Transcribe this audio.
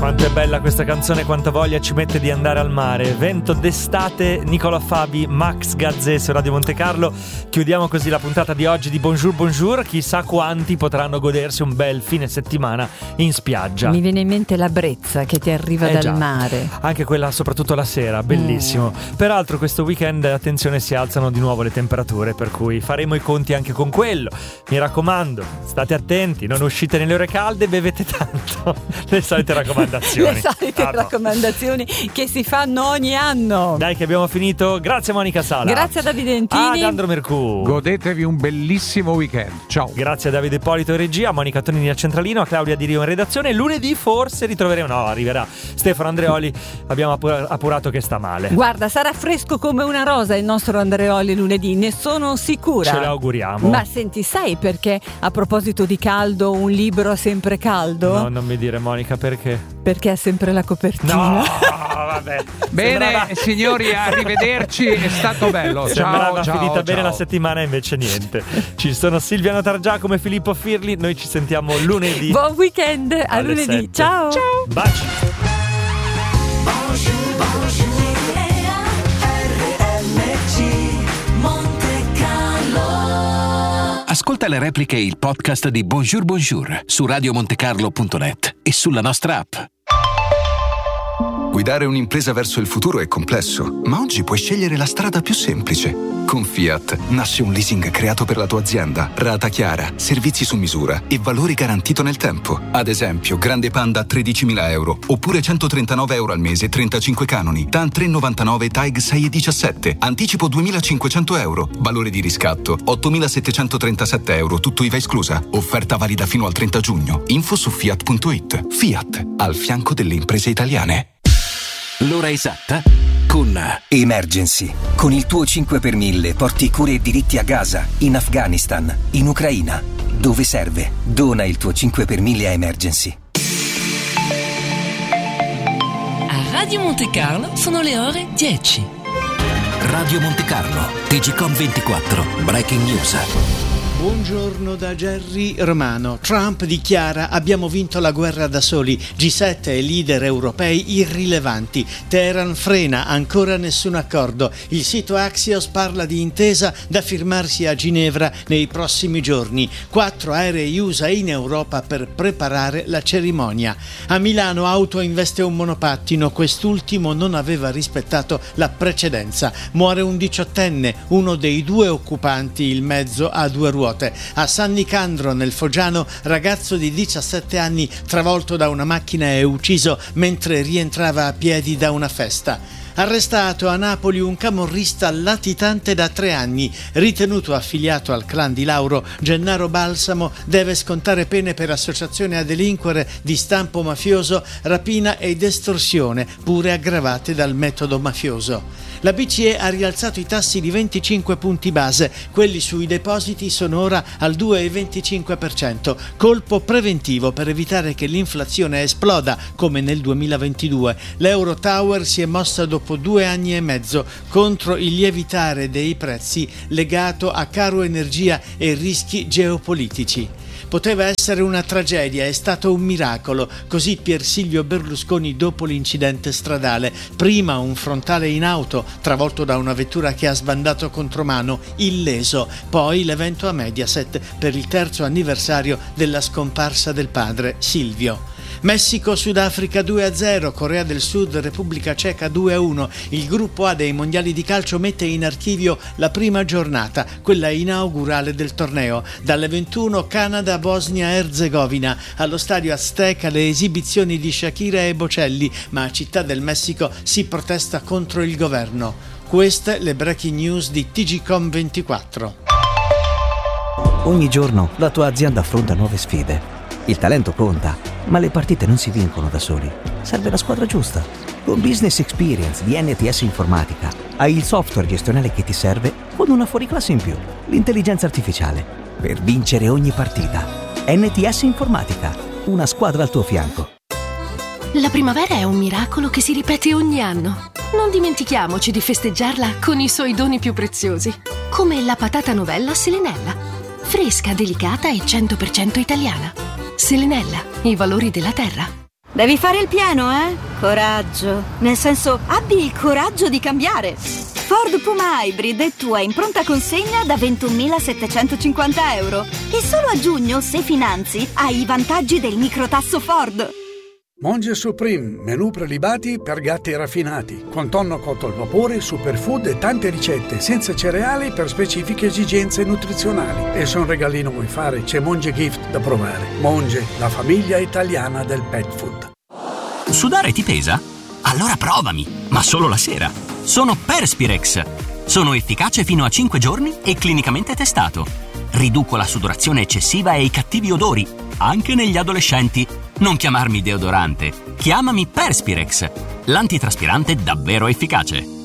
Quanto è bella questa canzone, quanta voglia ci mette di andare al mare. Vento d'estate, Nicola Fabi, Max Gazzè su Radio Monte Carlo. Chiudiamo così la puntata di oggi di Bonjour Bonjour. Chissà quanti potranno godersi un bel fine settimana in spiaggia. Mi viene in mente la brezza che ti arriva dal mare. Anche quella, soprattutto la sera, bellissimo. Peraltro questo weekend, attenzione, si alzano di nuovo le temperature, per cui faremo i conti anche con quello. Mi raccomando, state attenti, non uscite nelle ore calde, bevete tanto. Le solite raccomandazioni. Le solite raccomandazioni che si fanno ogni anno. Dai che abbiamo finito. Grazie Monica Sala. Grazie a Davide Entini. Ad Andro Mercù. Godetevi un bellissimo weekend. Ciao. Grazie a Davide Ippolito in regia, a Monica Tonini al centralino, a Claudia Di Rio in redazione. Lunedì forse ritroveremo, no, arriverà Stefano Andreoli. Abbiamo appurato che sta male. Guarda, sarà fresco come una rosa il nostro Andreoli lunedì, ne sono sicura. Ce l'auguriamo. Ma senti, sai perché a proposito di caldo un libro è sempre caldo? No, non mi dire Monica, perché? Perché ha sempre la copertina. No, vabbè. Bene, signori, arrivederci, è stato bello. Sembrava ciao, finita ciao. bene la settimana, invece niente. Ci sono Silviano Targiacomo e Filippo Firli. Noi ci sentiamo lunedì. Buon weekend, a lunedì. 7. Ciao. Baci. Ascolta le repliche e il podcast di Bonjour Bonjour su radiomontecarlo.net e sulla nostra app. Guidare un'impresa verso il futuro è complesso, ma oggi puoi scegliere la strada più semplice. Con Fiat nasce un leasing creato per la tua azienda, rata chiara, servizi su misura e valore garantito nel tempo. Ad esempio, Grande Panda a 13.000 euro, oppure 139 euro al mese, 35 canoni, TAN 3,99, TAG 6,17, anticipo 2.500 euro, valore di riscatto 8.737 euro, tutto IVA esclusa. Offerta valida fino al 30 giugno. Info su Fiat.it. Fiat, al fianco delle imprese italiane. L'ora esatta con Emergency. Con il tuo 5 per 1000 porti cure e diritti a Gaza, in Afghanistan, in Ucraina. Dove serve? Dona il tuo 5 per 1000 a Emergency. A Radio Monte Carlo sono le ore 10. Radio Monte Carlo, TGcom 24, Breaking News. Buongiorno da Gerry Romano. Trump dichiara: abbiamo vinto la guerra da soli. G7 e leader europei irrilevanti. Teheran frena, ancora nessun accordo. Il sito Axios parla di intesa da firmarsi a Ginevra nei prossimi giorni. 4 aerei USA in Europa per preparare la cerimonia. A Milano auto investe un monopattino. Quest'ultimo non aveva rispettato la precedenza. Muore un 18enne, uno dei 2 occupanti il mezzo a 2 ruote. A San Nicandro nel Foggiano, ragazzo di 17 anni travolto da una macchina e ucciso mentre rientrava a piedi da una festa. Arrestato a Napoli un camorrista latitante da 3 anni, ritenuto affiliato al clan di Lauro. Gennaro Balsamo deve scontare pene per associazione a delinquere di stampo mafioso, rapina ed estorsione, pure aggravate dal metodo mafioso. La BCE ha rialzato i tassi di 25 punti base, quelli sui depositi sono ora al 2,25%, colpo preventivo per evitare che l'inflazione esploda come nel 2022. L'Euro Tower si è mossa dopo 2 anni e mezzo contro il lievitare dei prezzi legato a caro energia e rischi geopolitici. Poteva essere una tragedia, è stato un miracolo, così Pier Silvio Berlusconi dopo l'incidente stradale. Prima un frontale in auto, travolto da una vettura che ha sbandato contromano, illeso. Poi l'evento a Mediaset per il 3° anniversario della scomparsa del padre Silvio. Messico-Sudafrica 2-0, Corea del Sud, Repubblica Ceca 2-1. Il gruppo A dei mondiali di calcio mette in archivio la prima giornata, quella inaugurale del torneo. Dalle 21 Canada, Bosnia-Erzegovina. Allo stadio Azteca le esibizioni di Shakira e Bocelli, ma a Città del Messico si protesta contro il governo. Queste le breaking news di TGcom 24. Ogni giorno la tua azienda affronta nuove sfide. Il talento conta, ma le partite non si vincono da soli. Serve la squadra giusta. Con Business Experience di NTS Informatica hai il software gestionale che ti serve con una fuoriclasse in più, l'intelligenza artificiale, per vincere ogni partita. NTS Informatica, una squadra al tuo fianco. La primavera è un miracolo che si ripete ogni anno. Non dimentichiamoci di festeggiarla con i suoi doni più preziosi, come la patata novella Selenella, fresca, delicata e 100% italiana. Selenella, i valori della terra. Devi fare il pieno, eh? Coraggio. Nel senso, abbi il coraggio di cambiare. Ford Puma Hybrid è tua in pronta consegna da 21.750 euro. E solo a giugno, se finanzi, hai i vantaggi del microtasso Ford. Monge Supreme, menù prelibati per gatti raffinati, con tonno cotto al vapore, superfood e tante ricette, senza cereali per specifiche esigenze nutrizionali. E se un regalino vuoi fare, c'è Monge Gift da provare. Monge, la famiglia italiana del pet food. Sudare ti pesa? Allora provami, ma solo la sera. Sono Perspirex. Sono efficace fino a 5 giorni e clinicamente testato. Riduco la sudorazione eccessiva e i cattivi odori, anche negli adolescenti. Non chiamarmi deodorante, chiamami Perspirex, l'antitraspirante davvero efficace.